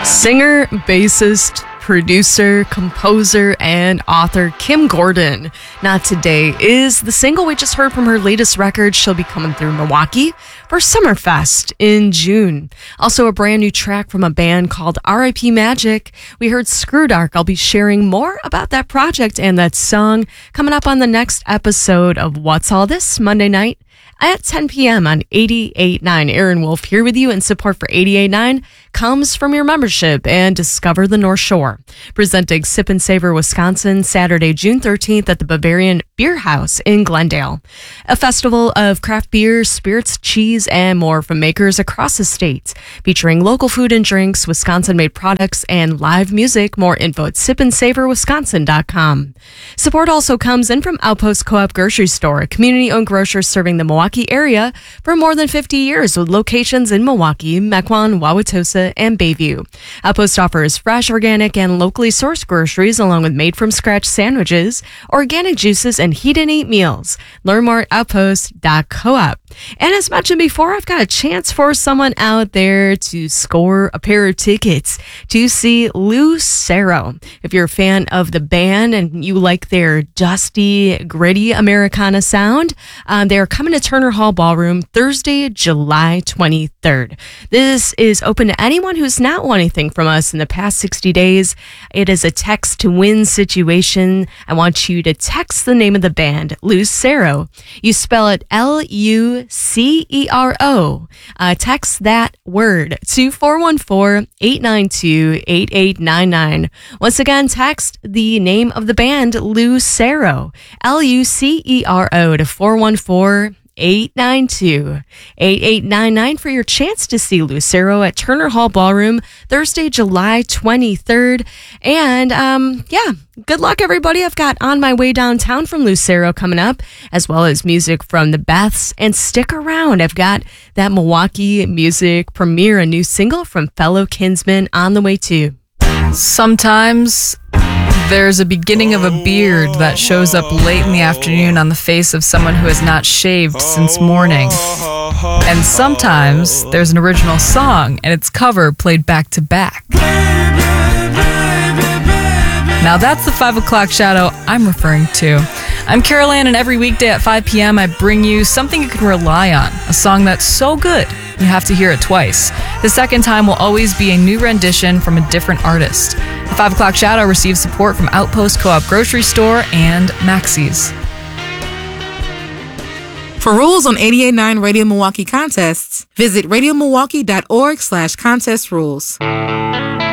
Singer, bassist, producer, composer, and author Kim Gordon. Not Today is the single we just heard from her latest record. She'll be coming through Milwaukee for Summerfest in June. Also a brand new track from a band called R.I.P. Magic. We heard Screw Dark. I'll be sharing more about that project and that song coming up on the next episode of What's All This, Monday night at 10 p.m. on 88.9. Aaron Wolf here with you, and support for 88.9 comes from your membership and Discover the North Shore. Presenting Sip and Savor Wisconsin, Saturday, June 13th at the Bavarian Beer House in Glendale. A festival of craft beer, spirits, cheese, and more from makers across the state, featuring local food and drinks, Wisconsin-made products, and live music. More info at sipandsavorwisconsin.com. Support also comes in from Outpost Co-op Grocery Store, a community-owned grocer serving the Milwaukee area for more than 50 years with locations in Milwaukee, Mequon, Wauwatosa, and Bayview. Outpost offers fresh, organic, and locally sourced groceries along with made-from-scratch sandwiches, organic juices, and heat-and-eat meals. Learn more at outpost.coop. And as mentioned before, I've got a chance for someone out there to score a pair of tickets to see Lucero. If you're a fan of the band and you like their dusty, gritty Americana sound, they're coming to Turner Hall Ballroom Thursday, July 23rd. This is open to anyone who's not won anything from us in the past 60 days. It is a text to win situation. I want you to text the name of the band, Lucero. You spell it Lucero. Text that word to 414-892-8899. Once again, text the name of the band, Lucero, Lucero, to 414-892-8899 for your chance to see Lucero at Turner Hall Ballroom Thursday, July 23rd. And good luck, everybody. I've got On My Way Downtown from Lucero coming up, as well as music from the Beths. And stick around. I've got that Milwaukee music premiere, a new single from fellow Kinsmen on the way too. Sometimes there's a beginning of a beard that shows up late in the afternoon on the face of someone who has not shaved since morning. And sometimes there's an original song and its cover played back to back. Now that's the 5 o'clock shadow I'm referring to. I'm Carol Ann, and every weekday at 5 p.m. I bring you something you can rely on, a song that's so good you have to hear it twice. The second time will always be a new rendition from a different artist. The 5 o'clock shadow receives support from Outpost Co-op Grocery Store and Maxie's. For rules on 88.9 Radio Milwaukee contests, visit radiomilwaukee.org/contest rules.